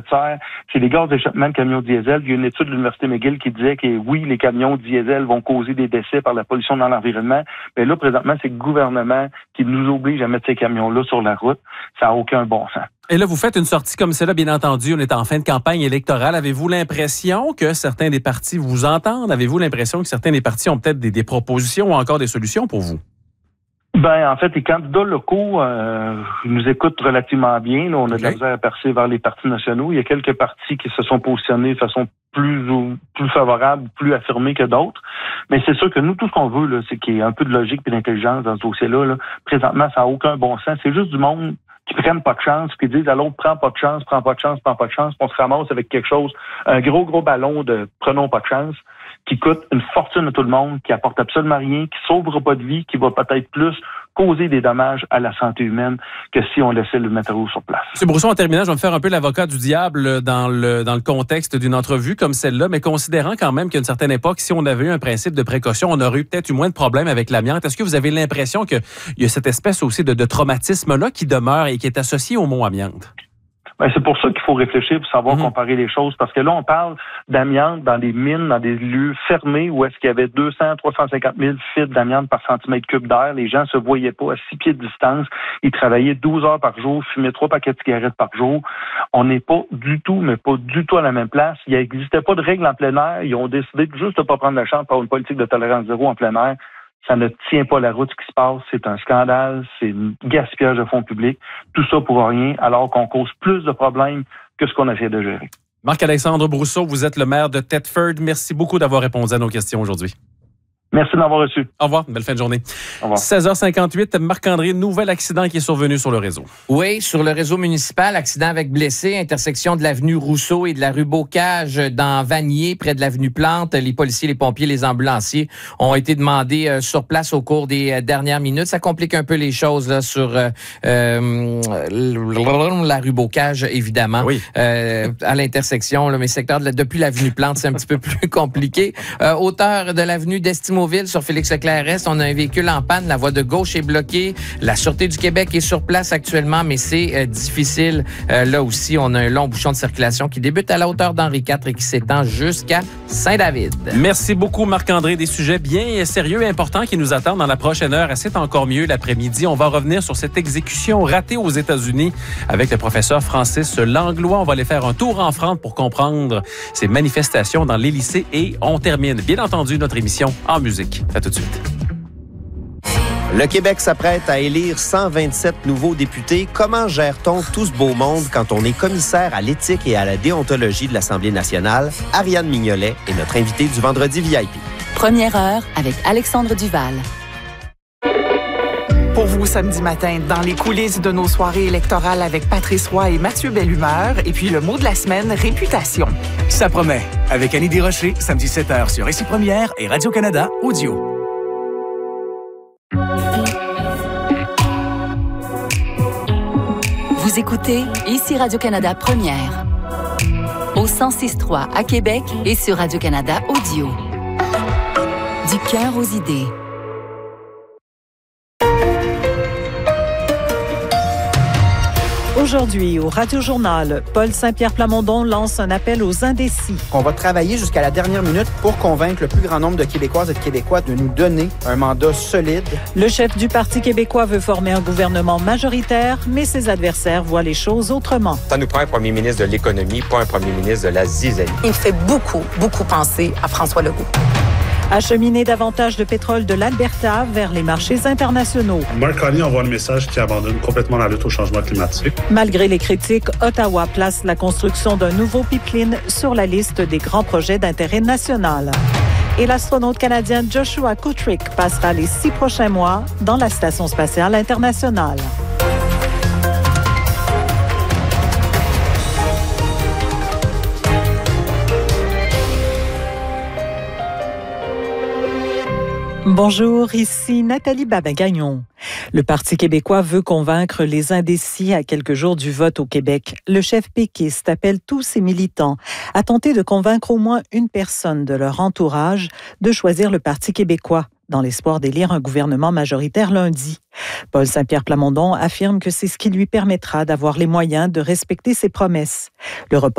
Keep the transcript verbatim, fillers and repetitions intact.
serre, c'est les gaz d'échappement de camions diesel. Il y a une étude de l'Université McGill qui disait que oui, les camions diesel vont causer des décès par la pollution dans l'environnement. Mais là, présentement, c'est le gouvernement qui nous oblige à mettre ces camions-là sur la route. Ça n'a aucun bon sens. Et là, vous faites une sortie comme celle-là, bien entendu, on est en fin de campagne électorale. Avez-vous l'impression que certains des partis vous entendent? Avez-vous l'impression que certains des partis ont peut-être des, des propositions ou encore des solutions pour vous? Ben, en fait, les candidats locaux euh, nous écoutent relativement bien. Là, on a okay. de la misère à percer vers les partis nationaux. Il y a quelques partis qui se sont positionnés de façon plus ou, plus favorable, plus affirmée que d'autres. Mais c'est sûr que nous, tout ce qu'on veut, là, c'est qu'il y ait un peu de logique et d'intelligence dans ce dossier-là. Là. Présentement, ça n'a aucun bon sens. C'est juste du monde qui prennent pas de chance, qui disent à l'autre, prends pas de chance, prends pas de chance, prends pas de chance, puis on se ramasse avec quelque chose, un gros, gros ballon de prenons pas de chance, qui coûte une fortune à tout le monde, qui apporte absolument rien, qui sauvera pas de vie, qui va peut-être plus causer des dommages à la santé humaine que si on laissait le matériau sur place. M. Brousseau, en terminant, je vais me faire un peu l'avocat du diable dans le dans le contexte d'une entrevue comme celle-là, mais considérant quand même qu'à une certaine époque, si on avait eu un principe de précaution, on aurait eu peut-être eu moins de problèmes avec l'amiante. Est-ce que vous avez l'impression qu'il y a cette espèce aussi de, de traumatisme-là qui demeure et qui est associé au mot amiante? Ben, c'est pour ça qu'il faut réfléchir pour savoir mmh. comparer les choses. Parce que là, on parle d'amiante dans des mines, dans des lieux fermés où est-ce qu'il y avait deux cents à trois cent cinquante mille fils d'amiante par centimètre cube d'air. Les gens se voyaient pas à six pieds de distance. Ils travaillaient douze heures par jour, fumaient trois paquets de cigarettes par jour. On n'est pas du tout, mais pas du tout à la même place. Il n'existait pas de règles en plein air. Ils ont décidé de juste de pas prendre la chance pour une politique de tolérance zéro en plein air. Ça ne tient pas la route ce qui se passe. C'est un scandale, c'est un gaspillage de fonds publics. Tout ça pour rien, alors qu'on cause plus de problèmes que ce qu'on essaie de gérer. Marc-Alexandre Brousseau, vous êtes le maire de Thetford. Merci beaucoup d'avoir répondu à nos questions aujourd'hui. Merci de m'avoir reçu. Au revoir. Belle fin de journée. Au revoir. seize heures cinquante-huit, Marc-André, nouvel accident qui est survenu sur le réseau. Oui, sur le réseau municipal, accident avec blessé, intersection de l'avenue Rousseau et de la rue Bocage dans Vanier, près de l'avenue Plante. Les policiers, les pompiers, les ambulanciers ont été demandés euh, sur place au cours des euh, dernières minutes. Ça complique un peu les choses là, sur euh, euh, la rue Bocage, évidemment. Oui. Euh, à l'intersection, là, mais secteur de la, depuis l'avenue Plante, c'est un petit peu plus compliqué. Euh, hauteur de l'avenue d'Estimo sur Félix-Leclerc-Est, on a un véhicule en panne, la voie de gauche est bloquée. La Sûreté du Québec est sur place actuellement, mais c'est euh, difficile. Euh, là aussi, on a un long bouchon de circulation qui débute à la hauteur d'Henri quatre et qui s'étend jusqu'à Saint-David. Merci beaucoup, Marc-André. Des sujets bien sérieux et importants qui nous attendent dans la prochaine heure. C'est encore mieux l'après-midi. On va revenir sur cette exécution ratée aux États-Unis avec le professeur Francis Langlois. On va aller faire un tour en France pour comprendre ces manifestations dans les lycées et on termine, bien entendu, notre émission en musique. Musique. À tout de suite. Le Québec s'apprête à élire cent vingt-sept nouveaux députés. Comment gère-t-on tout ce beau monde quand on est commissaire à l'éthique et à la déontologie de l'Assemblée nationale? Ariane Mignolet est notre invitée du Vendredi V I P. Première heure avec Alexandre Duval. Pour vous, samedi matin, dans les coulisses de nos soirées électorales avec Patrice Roy et Mathieu Bellumeur. Et puis le mot de la semaine, réputation. Ça promet. Avec Annie Desrochers, samedi sept heures sur Ici Première et Radio-Canada Audio. Vous écoutez Ici Radio-Canada Première. Au cent six trois à Québec et sur Radio-Canada Audio. Du cœur aux idées. Aujourd'hui, au Radio-Journal, Paul Saint-Pierre Plamondon lance un appel aux indécis. On va travailler jusqu'à la dernière minute pour convaincre le plus grand nombre de Québécoises et de Québécois de nous donner un mandat solide. Le chef du Parti québécois veut former un gouvernement majoritaire, mais ses adversaires voient les choses autrement. Ça nous prend un premier ministre de l'économie, pas un premier ministre de la zizanie. Il fait beaucoup, beaucoup penser à François Legault. Acheminer davantage de pétrole de l'Alberta vers les marchés internationaux. Mark Carney envoie le message qui abandonne complètement la lutte au changement climatique. Malgré les critiques, Ottawa place la construction d'un nouveau pipeline sur la liste des grands projets d'intérêt national. Et l'astronaute canadien Joshua Kutrick passera les six prochains mois dans la Station spatiale internationale. Bonjour, ici Nathalie Babin-Gagnon. Le Parti québécois veut convaincre les indécis à quelques jours du vote au Québec. Le chef péquiste appelle tous ses militants à tenter de convaincre au moins une personne de leur entourage de choisir le Parti québécois dans l'espoir d'élire un gouvernement majoritaire lundi. Paul Saint-Pierre Plamondon affirme que c'est ce qui lui permettra d'avoir les moyens de respecter ses promesses. Le